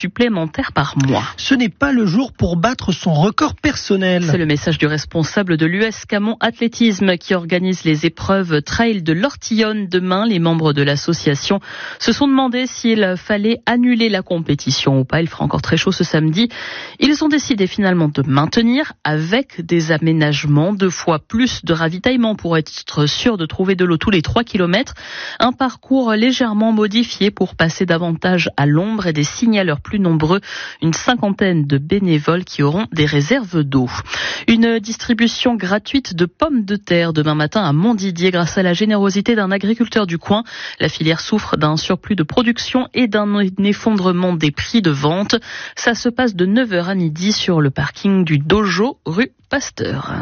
supplémentaires par mois. Ce n'est pas le jour pour battre son record personnel. C'est le message du responsable de l'US Camon Athlétisme qui organise les épreuves trail de l'Ortillon. Demain, les membres de l'association se sont demandé s'il fallait annuler la compétition ou pas. Il fera encore très chaud ce samedi. Ils ont décidé finalement de maintenir avec des aménagements, 2 fois plus de ravitaillement pour être sûr de trouver de l'eau tous les 3 km. Un parcours légèrement modifié pour passer davantage à l'ombre et des signaleurs plus nombreux, une 50aine de bénévoles qui auront des réserves d'eau. Une distribution gratuite de pommes de terre demain matin à Montdidier grâce à la générosité d'un agriculteur du coin. La filière souffre d'un surplus de production et d'un effondrement des prix de vente. Ça se passe de 9h à midi sur le parking du Dojo, rue Pasteur.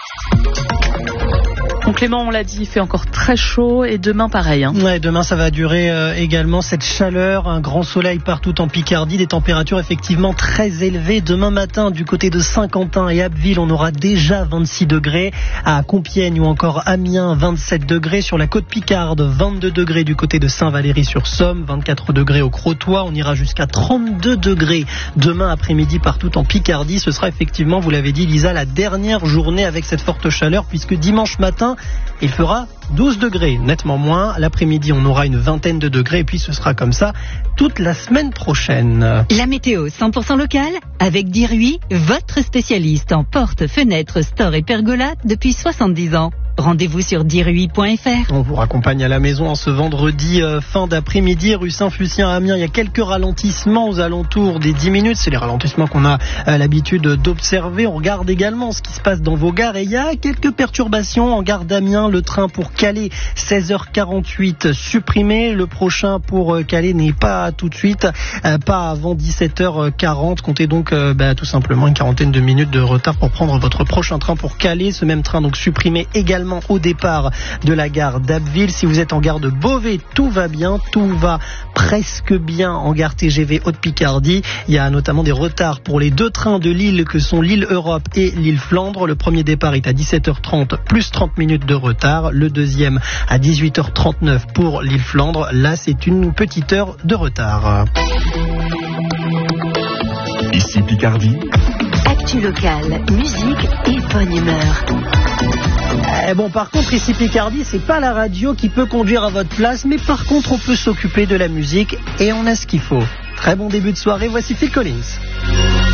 Donc Clément, on l'a dit, il fait encore très chaud et demain pareil. Ouais, demain ça va durer également cette chaleur, un grand soleil partout en Picardie, des températures effectivement très élevées. Demain matin, du côté de Saint-Quentin et Abbeville, on aura déjà 26 degrés. À Compiègne ou encore Amiens, 27 degrés. Sur la côte Picarde, 22 degrés du côté de Saint-Valery-sur-Somme, 24 degrés au Crotoy. On ira jusqu'à 32 degrés demain après-midi partout en Picardie. Ce sera effectivement, vous l'avez dit Lisa, la dernière journée avec cette forte chaleur puisque dimanche matin, il fera 12 degrés, nettement moins. L'après-midi, on aura une 20aine de degrés et puis ce sera comme ça toute la semaine prochaine. La météo 100% locale avec Diruy, votre spécialiste en portes, fenêtres, stores et pergolas depuis 70 ans. Rendez-vous sur diruy.fr. On vous raccompagne à la maison en ce vendredi fin d'après-midi, rue Saint-Fucien à Amiens. Il y a quelques ralentissements aux alentours des 10 minutes. C'est les ralentissements qu'on a l'habitude d'observer. On regarde également ce qui se passe dans vos gares et il y a quelques perturbations en gare d'Amiens. Le train pour Calais, 16h48 supprimé. Le prochain pour Calais n'est pas tout de suite, pas avant 17h40. Comptez donc tout simplement une quarantaine de minutes de retard pour prendre votre prochain train pour Calais. Ce même train donc supprimé également au départ de la gare d'Abbeville. Si vous êtes en gare de Beauvais, tout va bien, tout va presque bien en gare TGV Haute-Picardie. Il y a notamment des retards pour les 2 trains de Lille que sont Lille Europe et Lille Flandre. Le premier départ est à 17h30 plus 30 minutes de retard. Le deuxième à 18h39 pour Lille Flandre. Là, c'est une petite heure de retard. Ici Picardie. Actu locale, musique et bonne humeur. Bon, par contre, ici Picardie, c'est pas la radio qui peut conduire à votre place, mais par contre, on peut s'occuper de la musique et on a ce qu'il faut. Très bon début de soirée, voici Phil Collins.